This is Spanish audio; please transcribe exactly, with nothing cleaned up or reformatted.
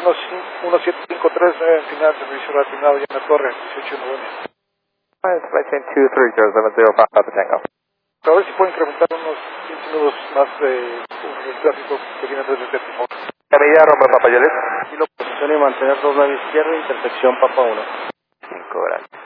uno siete cinco tres, nueve final, servicio asignado ya en la torre, dieciocho nueve. Flight two three zero seven zero five Papa Tango. A ver si pueden incrementar unos quince minutos más de el tráfico que viene desde el por favor. Camilla Romeo Papa Juliet. Kilo posición y mantener dos nueve izquierda, intersección Papa uno. cinco, gracias.